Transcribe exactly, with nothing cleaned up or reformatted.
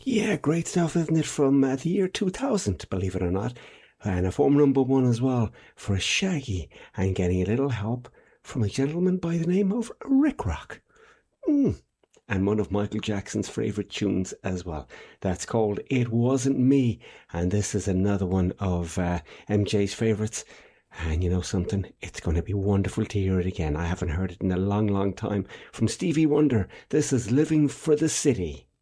Yeah, great stuff, isn't it? From uh, the year two thousand, believe it or not. And a former number one as well for Shaggy and getting a little help from a gentleman by the name of Rick Rock. Mm. And one of Michael Jackson's favourite tunes as well. That's called It Wasn't Me. And this is another one of uh, M J's favourites. And you know something? It's going to be wonderful to hear it again. I haven't heard it in a long, long time. From Stevie Wonder, this is Living for the City.